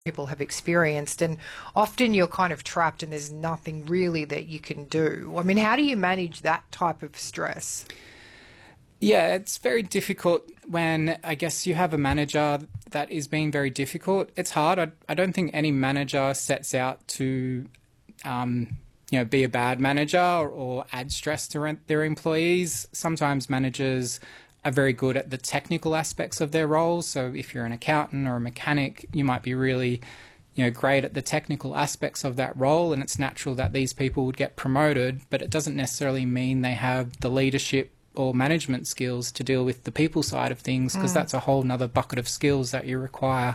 people have experienced, and often you're kind of trapped and there's nothing really that you can do. I mean, how do you manage that type of stress? Yeah, it's very difficult when I guess you have a manager that is being very difficult. It's hard. I don't think any manager sets out to, be a bad manager or add stress to their employees. Sometimes managers are very good at the technical aspects of their roles. So if you're an accountant or a mechanic, you might be really, great at the technical aspects of that role, and it's natural that these people would get promoted, but it doesn't necessarily mean they have the leadership or management skills to deal with the people side of things, because that's a whole nother bucket of skills that you require.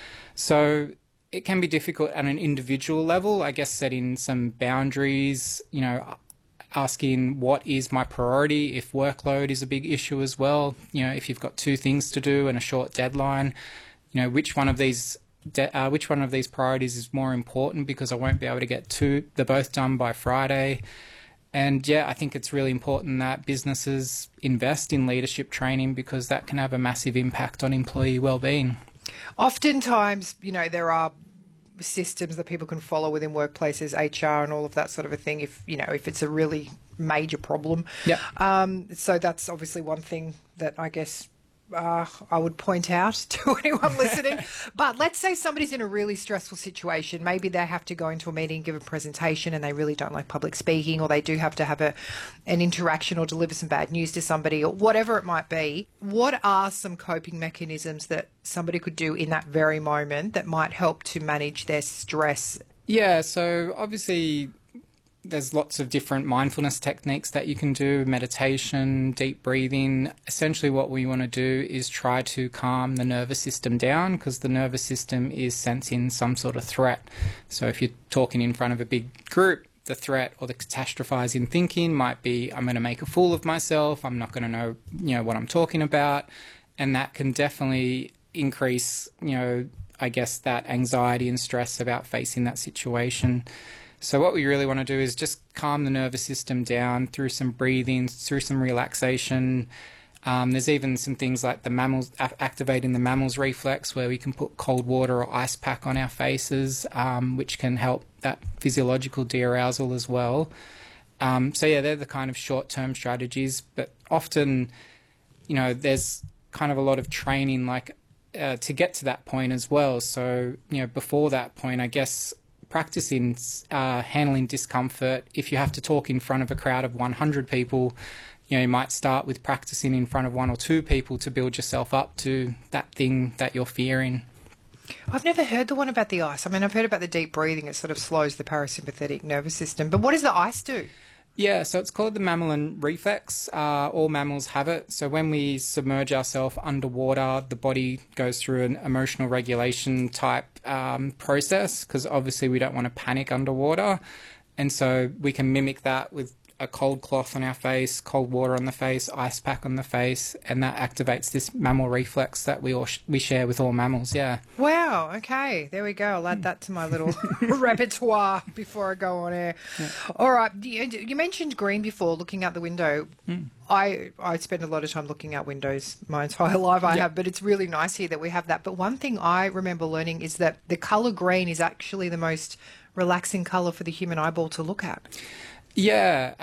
So it can be difficult at an individual level, I guess, setting some boundaries, asking what is my priority if workload is a big issue as well. If you've got two things to do and a short deadline, which one of these priorities is more important, because I won't be able to get they're both done by Friday. And yeah, I think it's really important that businesses invest in leadership training, because that can have a massive impact on employee well-being. Oftentimes, there are systems that people can follow within workplaces, HR and all of that sort of a thing, if it's a really major problem. Yeah. So that's obviously one thing that I guess I would point out to anyone listening. But let's say somebody's in a really stressful situation. Maybe they have to go into a meeting, give a presentation, and they really don't like public speaking, or they do have to have an interaction or deliver some bad news to somebody, or whatever it might be. What are some coping mechanisms that somebody could do in that very moment that might help to manage their stress? Yeah, so obviously there's lots of different mindfulness techniques that you can do, meditation, deep breathing. Essentially what we want to do is try to calm the nervous system down, because the nervous system is sensing some sort of threat. So if you're talking in front of a big group, the threat or the catastrophizing thinking might be, I'm going to make a fool of myself, I'm not going to know, what I'm talking about. And that can definitely increase, I guess, that anxiety and stress about facing that situation. So what we really want to do is just calm the nervous system down through some breathing, through some relaxation. There's even some things like activating the mammals reflex, where we can put cold water or ice pack on our faces, which can help that physiological de-arousal as well. So yeah, they're the kind of short-term strategies, but often, there's kind of a lot of training to get to that point as well. So, before that point, I guess, practicing handling discomfort. If you have to talk in front of a crowd of 100 people, you might start with practicing in front of one or two people to build yourself up to that thing that you're fearing. I've never heard the one about the ice. I mean, I've heard about the deep breathing. It sort of slows the parasympathetic nervous system. But what does the ice do? Yeah, so it's called the mammalian reflex. All mammals have it. So when we submerge ourselves underwater, the body goes through an emotional regulation type process, because obviously we don't want to panic underwater. And so we can mimic that with a cold cloth on our face, cold water on the face, ice pack on the face, and that activates this mammal reflex that we share with all mammals. Yeah. Wow. Okay. There we go. I'll add that to my little repertoire before I go on air. Yeah. All right. You mentioned green before, looking out the window. I spend a lot of time looking out windows my entire life. I have, but it's really nice here that we have that. But one thing I remember learning is that the colour green is actually the most relaxing colour for the human eyeball to look at. Yeah,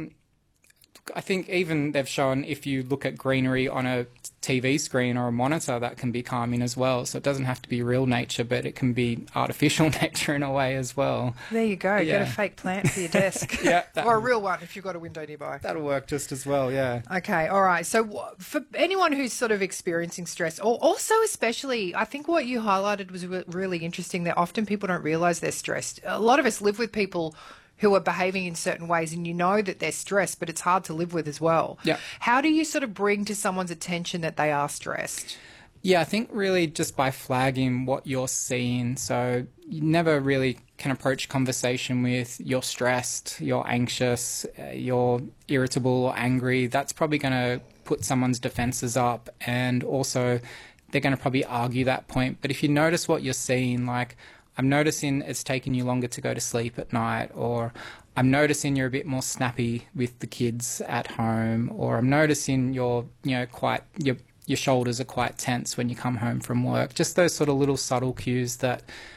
I think even they've shown if you look at greenery on a TV screen or a monitor, that can be calming as well. So it doesn't have to be real nature, but it can be artificial nature in a way as well. There you go. Yeah. Get a fake plant for your desk. Yeah, or a real one if you've got a window nearby. That'll work just as well, yeah. Okay, all right. So for anyone who's sort of experiencing stress, or also especially, I think what you highlighted was really interesting, that often people don't realise they're stressed. A lot of us live with people who are behaving in certain ways, and that they're stressed, but it's hard to live with as well. Yeah. How do you sort of bring to someone's attention that they are stressed? Yeah, I think really just by flagging what you're seeing. So you never really can approach conversation with you're stressed, you're anxious, you're irritable or angry. That's probably going to put someone's defenses up, and also they're going to probably argue that point. But if you notice what you're seeing, like, I'm noticing it's taking you longer to go to sleep at night, or I'm noticing you're a bit more snappy with the kids at home, or I'm noticing your shoulders are quite tense when you come home from work. Just those sort of little subtle cues that